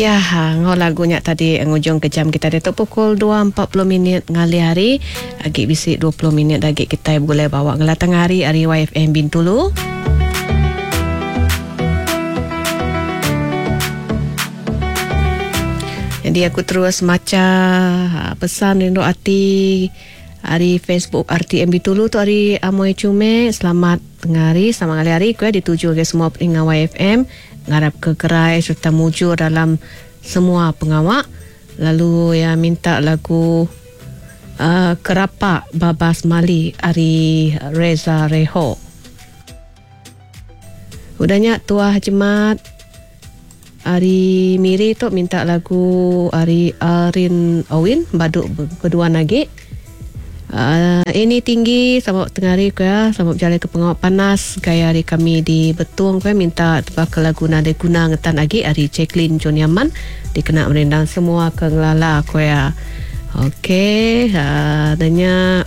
Ya, ngau lagunya tadi ngujung ke jam kita tu pukul 2.40 minit ngali hari. Agak bisik 20 minit lagi kita boleh bawa ngelatang hari YFM Bintulu. Jadi aku terus maca pesan rindu hati hari Facebook RTM Bintulu tu hari Amoy Cume. Selamat tengah hari, selamat hari ku dituju ke semua pendengar YFM. Ngarap ke gerai serta mujur dalam semua pengawak. Lalu ya minta lagu Kerapak Babas Mali Ari Reza Reho. Udahnya Tuah Jemaat Ari Miri tu minta lagu Ari Arin Awin Baduk kedua nagi. Ini tinggi sama tengah hari ku ya, sama berjalan ke pengawak panas gaya hari kami di Betung ku ya, minta tebak ke lagu nada guna ngetan lagi hari Jacqueline John Yaman dikena merendang semua ke ngelala ku ya. Okey, adanya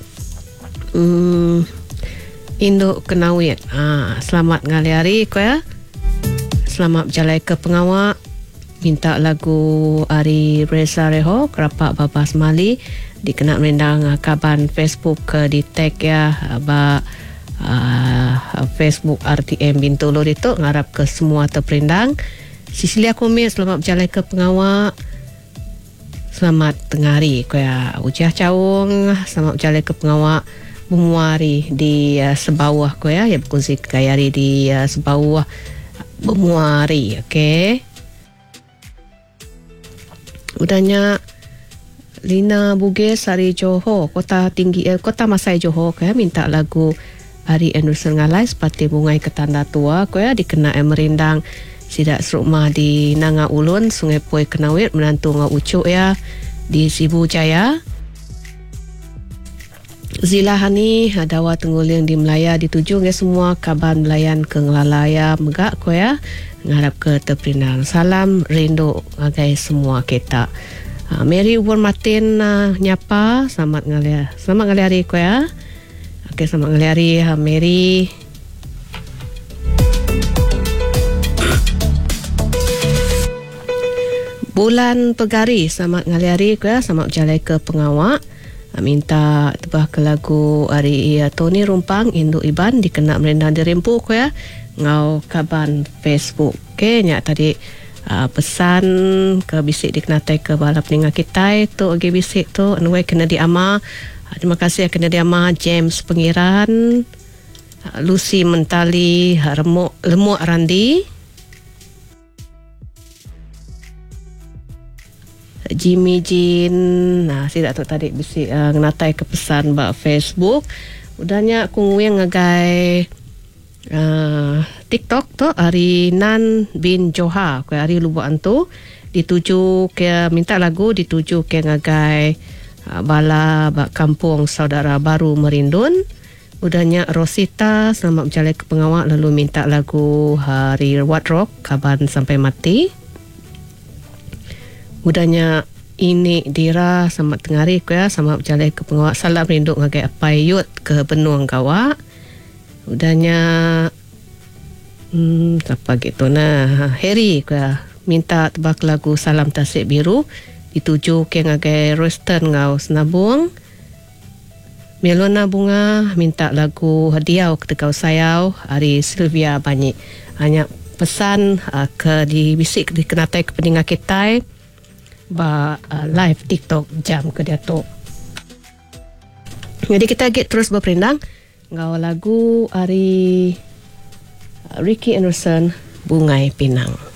Induk Kenawit. Selamat ngali hari ku ya. Selamat berjalan ke pengawak, minta lagu Ari Reza Reho Kerapak Babas Mali dikena merendang kaban Facebook di tag ya Facebook RTM Bintulu itu ngarap ke semua terperendang. Sisilia Komit selamat berjalan ke pengawak. Selamat tengah hari ku ya. Ujiah Caung selamat berjalan ke pengawak. Bumuari di Sebawah ku ya, berkongsi kayari di Sebawah Bumuari. Okey. Udahnya Lina Bugis Sari Johor Kota Tinggi Kota Masai Johor ya, minta lagu Ari Anderson Ngalai seperti bungai ketanda tua ya, dikena merindang sidak serumah di Nanga Ulun Sungai Poi Kenawit menantu ngau ucuk ya di Sibu Jaya. Zilahani Dawa Tengguling di Melaya dituju ke semua kaban melayan ke Ngelalaya megak ko ya, ngarap ke terperindang. Salam rindu ngagai semua kita. Mary War Martin nyapa selamat ngali hari ku ya. Okey, selamat ngali hari Mary. Bulan Pegari selamat ngali hari ku ya, selamat berjalan ke pengawak. Minta tebah ke lagu hari Tony Rumpang Induk Iban dikena merendang di Rempu ku ya. Ngau kaban Facebook. Okey, nyak tadi pesan ke bisik dikenatai ke balap peninggal kita tu agi bisik tu anyway kena diama. Terima kasih kena diama James Pengiran, Lucy Mentali, Lemuk Randi, Jimmy Jin. Saya tak tahu tadi bisik ngenatai ke pesan bak Facebook. Udahnya aku yang ngagai TikTok tu hari Nan bin Johar ke hari Lubuan tu dituju ke minta lagu dituju ke ngagai bala bak kampung saudara baru Merindun. Udahnya Rosita selamat berjalan ke pengawak lalu minta lagu hari Wadrock kaban sampai mati. Udahnya ini Dira selamat tengah hari ku ya, selamat berjalan ke pengawak. Salam rindu ngagai apai yut ke Benuang Gawak. Udahnya apa gitu Harry minta tebak lagu Salam Tasik Biru dituju ke ngagai Royston Ngau Senabung. Melona Bunga minta lagu Hadiau Ketegau Sayau hari Sylvia Banyi. Hanya pesan ke dibisik dikenatai ke pendengar kita live TikTok jam ke datuk. Jadi kita terus berperindang ngau lagu hari Ricky Anderson Bungai Pinang.